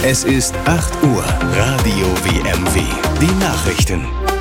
Es ist 8 Uhr. Radio WMW. Die Nachrichten.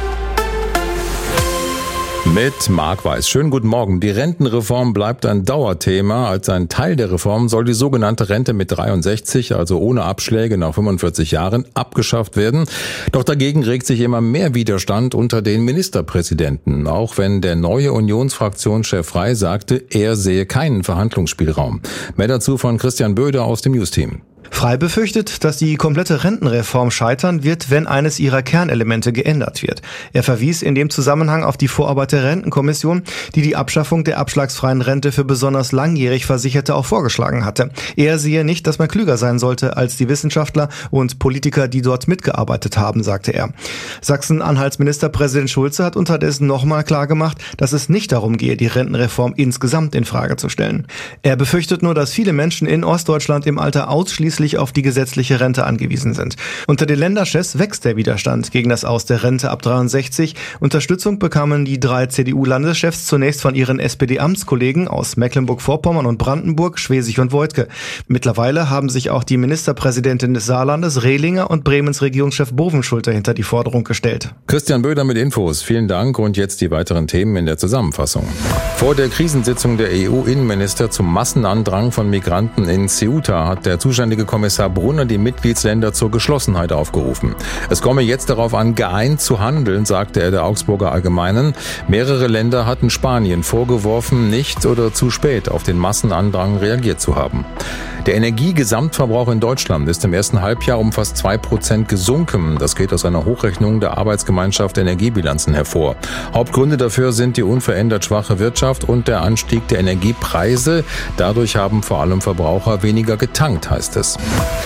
Mit Marc Weiß. Schönen guten Morgen. Die Rentenreform bleibt ein Dauerthema. Als ein Teil der Reform soll die sogenannte Rente mit 63, also ohne Abschläge nach 45 Jahren, abgeschafft werden. Doch dagegen regt sich immer mehr Widerstand unter den Ministerpräsidenten. Auch wenn der neue Unionsfraktionschef Frey sagte, er sehe keinen Verhandlungsspielraum. Mehr dazu von Christian Böder aus dem News-Team. Frey befürchtet, dass die komplette Rentenreform scheitern wird, wenn eines ihrer Kernelemente geändert wird. Er verwies in dem Zusammenhang auf die Vorarbeit der Rentenkommission, die die Abschaffung der abschlagsfreien Rente für besonders langjährig Versicherte auch vorgeschlagen hatte. Er sehe nicht, dass man klüger sein sollte als die Wissenschaftler und Politiker, die dort mitgearbeitet haben, sagte er. Sachsen-Anhalts Ministerpräsident Schulze hat unterdessen nochmal klargemacht, dass es nicht darum gehe, die Rentenreform insgesamt in Frage zu stellen. Er befürchtet nur, dass viele Menschen in Ostdeutschland im Alter ausschließlich auf die gesetzliche Rente angewiesen sind. Unter den Länderchefs wächst der Widerstand gegen das Aus der Rente ab 63. Unterstützung bekamen die 3 CDU-Landeschefs zunächst von ihren SPD-Amtskollegen aus Mecklenburg-Vorpommern und Brandenburg, Schwesig und Voigtke. Mittlerweile haben sich auch die Ministerpräsidentin des Saarlandes, Rehlinger, und Bremens Regierungschef Bovenschulte hinter die Forderung gestellt. Christian Böder mit Infos. Vielen Dank und jetzt die weiteren Themen in der Zusammenfassung. Vor der Krisensitzung der EU-Innenminister zum Massenandrang von Migranten in Ceuta hat der zuständige Kommissar Brunner die Mitgliedsländer zur Geschlossenheit aufgerufen. Es komme jetzt darauf an, geeint zu handeln, sagte er der Augsburger Allgemeinen. Mehrere Länder hatten Spanien vorgeworfen, nicht oder zu spät auf den Massenandrang reagiert zu haben. Der Energiegesamtverbrauch in Deutschland ist im ersten Halbjahr um fast 2% gesunken. Das geht aus einer Hochrechnung der Arbeitsgemeinschaft Energiebilanzen hervor. Hauptgründe dafür sind die unverändert schwache Wirtschaft und der Anstieg der Energiepreise. Dadurch haben vor allem Verbraucher weniger getankt, heißt es.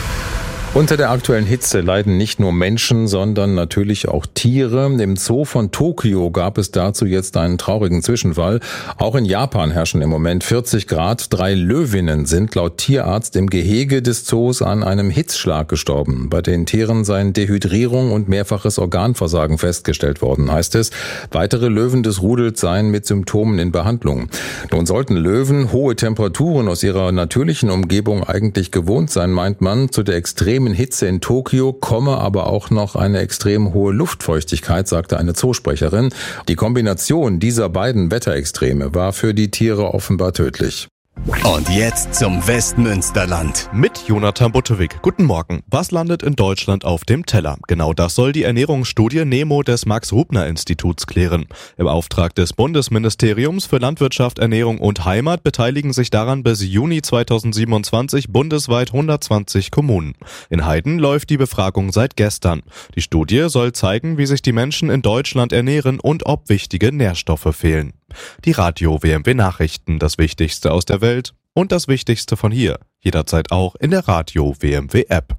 Unter der aktuellen Hitze leiden nicht nur Menschen, sondern natürlich auch Tiere. Im Zoo von Tokio gab es dazu jetzt einen traurigen Zwischenfall. Auch in Japan herrschen im Moment 40 Grad. 3 Löwinnen sind laut Tierarzt im Gehege des Zoos an einem Hitzschlag gestorben. Bei den Tieren seien Dehydrierung und mehrfaches Organversagen festgestellt worden, heißt es. Weitere Löwen des Rudels seien mit Symptomen in Behandlung. Nun sollten Löwen hohe Temperaturen aus ihrer natürlichen Umgebung eigentlich gewohnt sein, meint man. Zu der extremen Hitze in Tokio komme aber auch noch eine extrem hohe Luftfeuchtigkeit, sagte eine Zoosprecherin. Die Kombination dieser beiden Wetterextreme war für die Tiere offenbar tödlich. Und jetzt zum Westmünsterland. Mit Jonathan Buttewig. Guten Morgen. Was landet in Deutschland auf dem Teller? Genau das soll die Ernährungsstudie NEMO des Max-Rubner-Instituts klären. Im Auftrag des Bundesministeriums für Landwirtschaft, Ernährung und Heimat beteiligen sich daran bis Juni 2027 bundesweit 120 Kommunen. In Heiden läuft die Befragung seit gestern. Die Studie soll zeigen, wie sich die Menschen in Deutschland ernähren und ob wichtige Nährstoffe fehlen. Die Radio WMW Nachrichten, das Wichtigste aus der Welt und das Wichtigste von hier. Jederzeit auch in der Radio WMW App.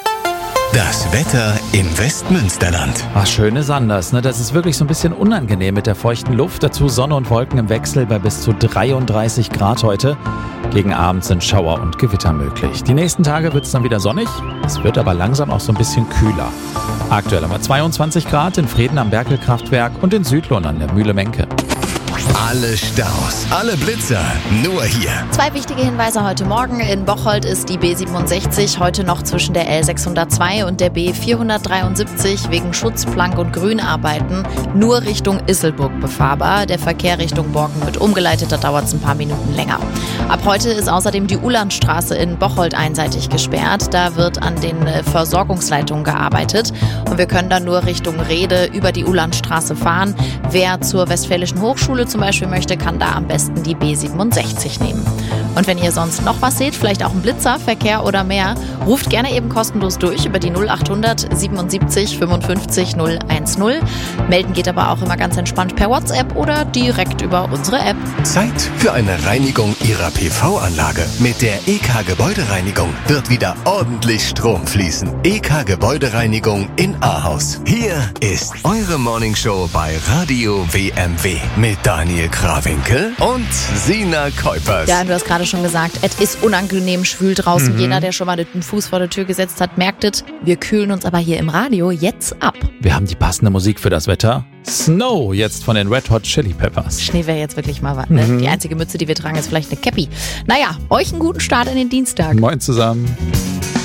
Das Wetter im Westmünsterland. Was schön ist anders, ne? Das ist wirklich so ein bisschen unangenehm mit der feuchten Luft. Dazu Sonne und Wolken im Wechsel bei bis zu 33 Grad heute. Gegen Abend sind Schauer und Gewitter möglich. Die nächsten Tage wird es dann wieder sonnig. Es wird aber langsam auch so ein bisschen kühler. Aktuell haben wir 22 Grad in Vreden am Berkelkraftwerk und in Südlohn an der Mühle Menke. Alle Staus, alle Blitzer, nur hier. 2 wichtige Hinweise heute Morgen. In Bocholt ist die B67 heute noch zwischen der L602 und der B473 wegen Schutzplank- und Grünarbeiten nur Richtung Isselburg befahrbar. Der Verkehr Richtung Borken wird umgeleitet, da dauert es ein paar Minuten länger. Ab heute ist außerdem die Ulandstraße in Bocholt einseitig gesperrt. Da wird an den Versorgungsleitungen gearbeitet und wir können dann nur Richtung Rede über die Ulandstraße fahren. Wer zur Westfälischen Hochschule zum Beispiel möchte, kann da am besten die B67 nehmen. Und wenn ihr sonst noch was seht, vielleicht auch einen Blitzer, Verkehr oder mehr, ruft gerne eben kostenlos durch über die 0800 77 55 010. Melden geht aber auch immer ganz entspannt per WhatsApp oder direkt über unsere App. Zeit für eine Reinigung Ihrer PV-Anlage. Mit der EK Gebäudereinigung wird wieder ordentlich Strom fließen. EK Gebäudereinigung in Ahaus. Hier ist eure Morningshow bei Radio WMW mit Daniel Krawinkel und Sina Kuipers. Ja, du hast gerade schon gesagt, es ist unangenehm schwül draußen. Jeder, der schon mal den Fuß vor der Tür gesetzt hat, merkt es. Wir kühlen uns aber hier im Radio jetzt ab. Wir haben die passende Musik für das Wetter. Snow, jetzt von den Red Hot Chili Peppers. Schnee wäre jetzt wirklich mal was, ne? Die einzige Mütze, die wir tragen, ist vielleicht eine Käppi. Naja, euch einen guten Start in den Dienstag. Moin zusammen.